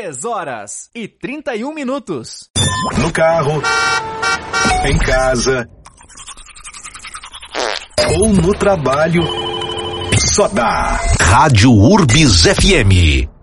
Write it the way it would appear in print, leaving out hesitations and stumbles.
3h31. No carro, em casa ou no trabalho, só dá Rádio Urbis FM.